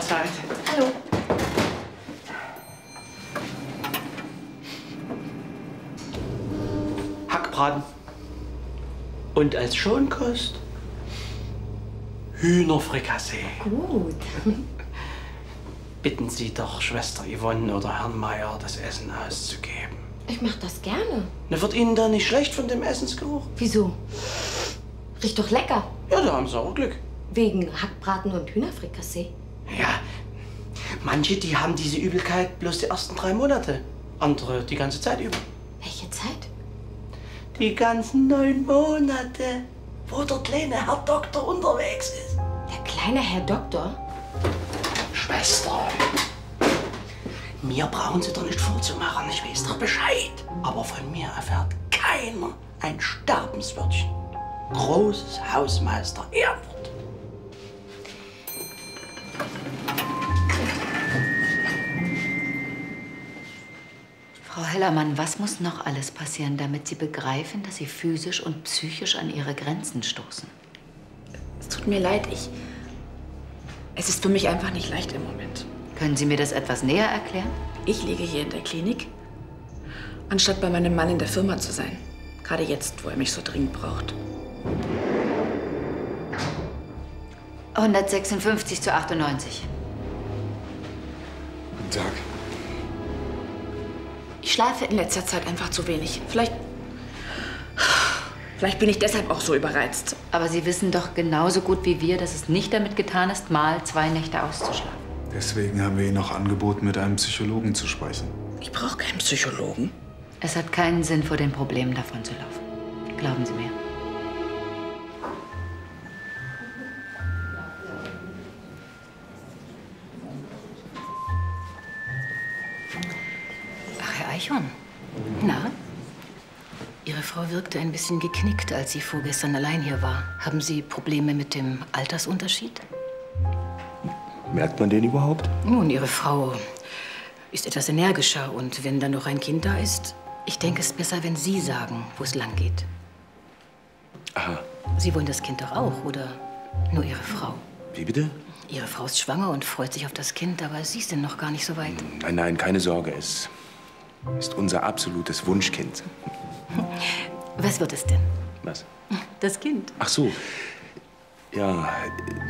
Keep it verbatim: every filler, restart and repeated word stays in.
Mahlzeit. Hallo. Hackbraten. Und als Schonkost Hühnerfrikassee. Gut. Bitten Sie doch Schwester Yvonne oder Herrn Meier, das Essen auszugeben. Ich mach das gerne. Na, wird Ihnen da nicht schlecht von dem Essensgeruch? Wieso? Riecht doch lecker. Ja, da haben Sie auch Glück. Wegen Hackbraten und Hühnerfrikassee. Ja, manche, die haben diese Übelkeit bloß die ersten drei Monate. Andere die ganze Zeit über. Welche Zeit? Die ganzen neun Monate, wo der kleine Herr Doktor unterwegs ist. Der kleine Herr Doktor? Schwester, mir brauchen Sie doch nicht vorzumachen, ich weiß doch Bescheid. Aber von mir erfährt keiner ein Sterbenswörtchen. Großes Hausmeister Erfurt. Frau Hellermann, was muss noch alles passieren, damit Sie begreifen, dass Sie physisch und psychisch an Ihre Grenzen stoßen? Es tut mir leid, ich... Es ist für mich einfach nicht leicht im Moment. Können Sie mir das etwas näher erklären? Ich liege hier in der Klinik, anstatt bei meinem Mann in der Firma zu sein. Gerade jetzt, wo er mich so dringend braucht. hundertsechsundfünfzig zu achtundneunzig. Guten Tag. Ich schlafe in letzter Zeit einfach zu wenig. Vielleicht... Vielleicht bin ich deshalb auch so überreizt. Aber Sie wissen doch genauso gut wie wir, dass es nicht damit getan ist, mal zwei Nächte auszuschlafen. Deswegen haben wir Ihnen auch angeboten, mit einem Psychologen zu sprechen. Ich brauche keinen Psychologen. Es hat keinen Sinn, vor den Problemen davonzulaufen. Glauben Sie mir. Ach, Herr Eichhorn. Na? Ihre Frau wirkte ein bisschen geknickt, als sie vorgestern allein hier war. Haben Sie Probleme mit dem Altersunterschied? Merkt man den überhaupt? Nun, Ihre Frau ist etwas energischer. Und wenn dann noch ein Kind da ist, ich denke, es ist besser, wenn Sie sagen, wo es lang geht. Aha. Sie wollen das Kind doch auch, oder nur Ihre Frau? Wie bitte? Ihre Frau ist schwanger und freut sich auf das Kind, aber Sie sind noch gar nicht so weit. Nein, nein, keine Sorge. Es ist unser absolutes Wunschkind. Was wird es denn? Was? Das Kind. Ach so. Ja,